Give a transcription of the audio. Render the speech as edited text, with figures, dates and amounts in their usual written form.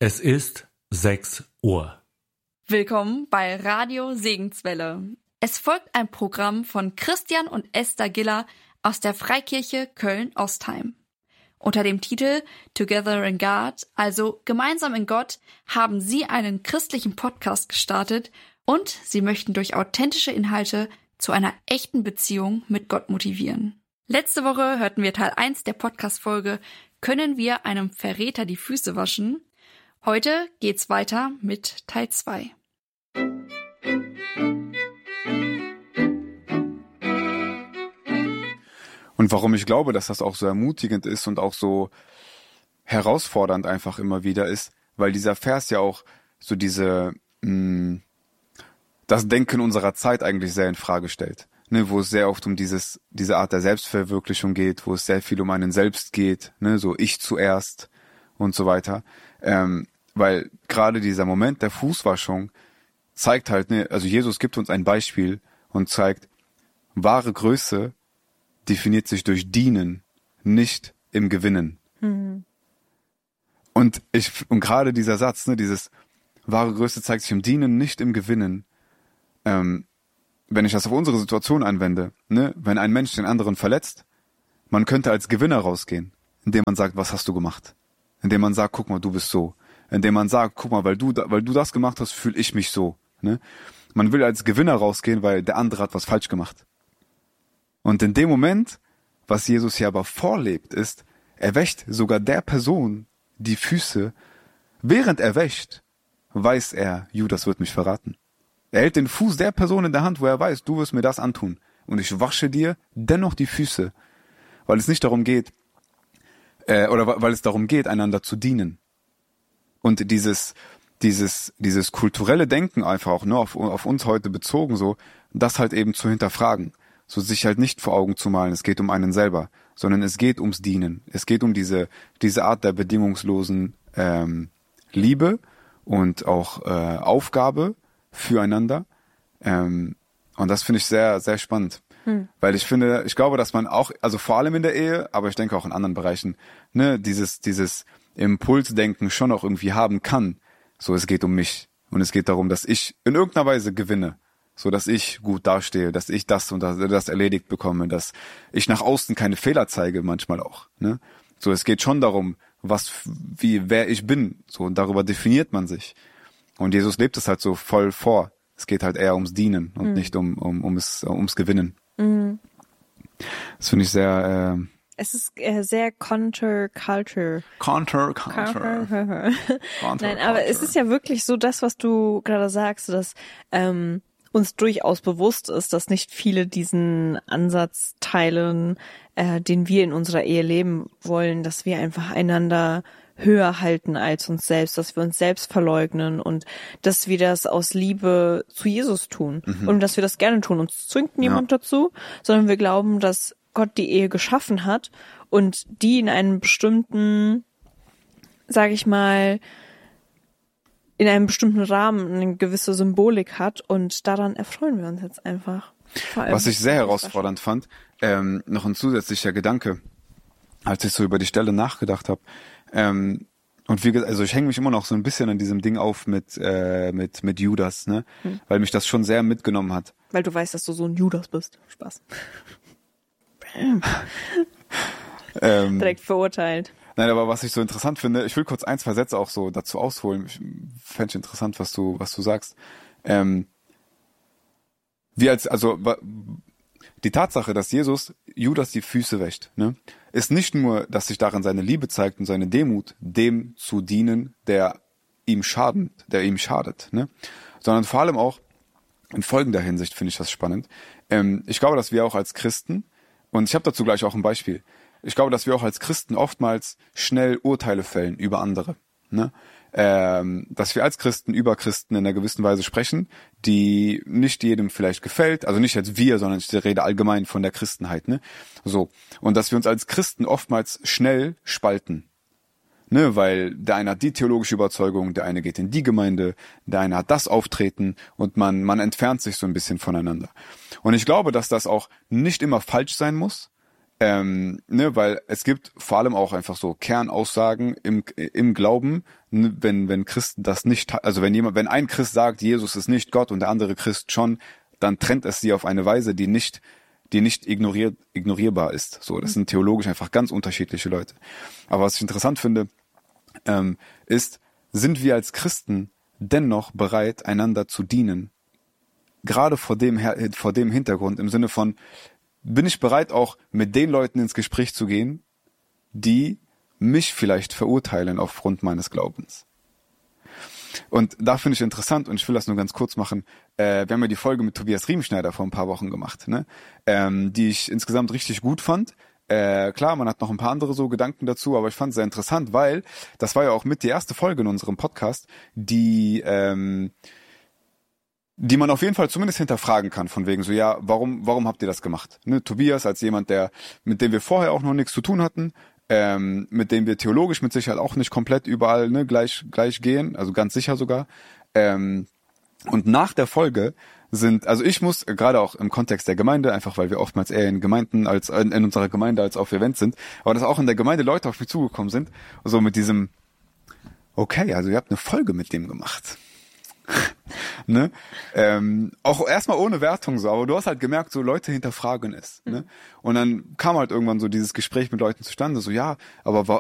Es ist 6 Uhr. Willkommen bei Radio Segenswelle. Es folgt ein Programm von Christian und Esther Giller aus der Freikirche Köln-Ostheim. Unter dem Titel Together in God, also gemeinsam in Gott, haben sie einen christlichen Podcast gestartet und sie möchten durch authentische Inhalte zu einer echten Beziehung mit Gott motivieren. Letzte Woche hörten wir Teil 1 der Podcast-Folge Können wir einem Verräter die Füße waschen? Heute geht's weiter mit Teil 2. Und warum ich glaube, dass das auch so ermutigend ist und auch so herausfordernd einfach immer wieder ist, weil dieser Vers ja auch so das Denken unserer Zeit eigentlich sehr in Frage stellt. Ne, wo es sehr oft um diese Art der Selbstverwirklichung geht, wo es sehr viel um einen selbst geht, ne, so ich zuerst und so weiter. Weil gerade dieser Moment der Fußwaschung zeigt halt, ne, also Jesus gibt uns ein Beispiel und zeigt, wahre Größe definiert sich durch Dienen, nicht im Gewinnen. Mhm. Und gerade dieser Satz, ne, dieses wahre Größe zeigt sich im Dienen, nicht im Gewinnen, wenn ich das auf unsere Situation anwende, ne, wenn ein Mensch den anderen verletzt, man könnte als Gewinner rausgehen, indem man sagt, was hast du gemacht? Indem man sagt, guck mal, du bist so. Indem man sagt, guck mal, weil du das gemacht hast, fühle ich mich so. Ne? Man will als Gewinner rausgehen, weil der andere hat was falsch gemacht. Und in dem Moment, was Jesus hier aber vorlebt, ist, er wäscht sogar der Person die Füße. Während er wäscht, weiß er, Judas wird mich verraten. Er hält den Fuß der Person in der Hand, wo er weiß, du wirst mir das antun. Und ich wasche dir dennoch die Füße. Weil es nicht darum geht, weil es darum geht, einander zu dienen. Und dieses kulturelle Denken einfach auch, ne, auf uns heute bezogen, so, das halt eben zu hinterfragen. So sich halt nicht vor Augen zu malen, es geht um einen selber, sondern es geht ums Dienen. Es geht um diese Art der bedingungslosen Liebe und auch Aufgabe füreinander. Und das finde ich sehr, sehr spannend. Weil ich glaube, dass man auch, also vor allem in der Ehe, aber ich denke auch in anderen Bereichen, ne, dieses Impulsdenken schon auch irgendwie haben kann. So, es geht um mich. Und es geht darum, dass ich in irgendeiner Weise gewinne. So, dass ich gut dastehe, dass ich das und das erledigt bekomme, dass ich nach außen keine Fehler zeige, manchmal auch, ne? So, es geht schon darum, wer ich bin. So, und darüber definiert man sich. Und Jesus lebt es halt so voll vor. Es geht halt eher ums Dienen und nicht ums Gewinnen. Mhm. Das finde ich sehr, es ist sehr Counterculture. Nein, aber es ist ja wirklich so das, was du gerade sagst, dass uns durchaus bewusst ist, dass nicht viele diesen Ansatz teilen, den wir in unserer Ehe leben wollen, dass wir einfach einander höher halten als uns selbst, dass wir uns selbst verleugnen und dass wir das aus Liebe zu Jesus tun und dass wir das gerne tun. Uns zwingt niemand dazu, sondern wir glauben, dass Gott die Ehe geschaffen hat und die in einem bestimmten, sage ich mal, in einem bestimmten Rahmen eine gewisse Symbolik hat und daran erfreuen wir uns jetzt einfach. Was ich sehr herausfordernd fand, noch ein zusätzlicher Gedanke, als ich so über die Stelle nachgedacht habe. Und also ich hänge mich immer noch so ein bisschen an diesem Ding auf mit Judas, ne, weil mich das schon sehr mitgenommen hat. Weil du weißt, dass du so ein Judas bist. Spaß. Direkt verurteilt. Nein, aber was ich so interessant finde, ich will kurz 1-2 Sätze auch so dazu ausholen. Ich fände es interessant, was du sagst. Die Tatsache, dass Jesus Judas die Füße wäscht, ne, ist nicht nur, dass sich darin seine Liebe zeigt und seine Demut, dem zu dienen, der ihm schadet, ne, sondern vor allem auch in folgender Hinsicht finde ich das spannend. Ich glaube, dass wir auch als Christen, und ich habe dazu gleich auch ein Beispiel, ich glaube, dass wir auch als Christen oftmals schnell Urteile fällen über andere, ne? Dass wir als Christen über Christen in einer gewissen Weise sprechen, die nicht jedem vielleicht gefällt, also nicht jetzt wir, sondern ich rede allgemein von der Christenheit, ne? So. Und dass wir uns als Christen oftmals schnell spalten, ne? Weil der eine hat die theologische Überzeugung, der eine geht in die Gemeinde, der eine hat das Auftreten und man entfernt sich so ein bisschen voneinander. Und ich glaube, dass das auch nicht immer falsch sein muss, Weil es gibt vor allem auch einfach so Kernaussagen im Glauben, ne, wenn Christen das nicht, also wenn ein Christ sagt, Jesus ist nicht Gott und der andere Christ schon, dann trennt es sie auf eine Weise, die nicht ignorierbar ist. So, das sind theologisch einfach ganz unterschiedliche Leute. Aber was ich interessant finde, ist, sind wir als Christen dennoch bereit, einander zu dienen? Gerade vor dem Hintergrund, im Sinne von, bin ich bereit, auch mit den Leuten ins Gespräch zu gehen, die mich vielleicht verurteilen aufgrund meines Glaubens. Und da finde ich interessant, und ich will das nur ganz kurz machen, wir haben ja die Folge mit Tobias Riemenschneider vor ein paar Wochen gemacht, ne? Die ich insgesamt richtig gut fand. Klar, man hat noch ein paar andere so Gedanken dazu, aber ich fand es sehr interessant, weil das war ja auch mit die erste Folge in unserem Podcast, die man auf jeden Fall zumindest hinterfragen kann, von wegen so, ja, warum habt ihr das gemacht? Ne, Tobias als jemand, mit dem wir vorher auch noch nichts zu tun hatten, mit dem wir theologisch mit Sicherheit auch nicht komplett überall gleich gehen, also ganz sicher sogar. Und nach der Folge also ich muss, gerade auch im Kontext der Gemeinde, einfach weil wir oftmals eher in Gemeinden in unserer Gemeinde als auf Events sind, aber dass auch in der Gemeinde Leute auf mich zugekommen sind, so mit diesem, okay, also ihr habt eine Folge mit dem gemacht. Ne? Auch erstmal ohne Wertung so, aber du hast halt gemerkt, so Leute hinterfragen es. Ne? Und dann kam halt irgendwann so dieses Gespräch mit Leuten zustande, so ja, aber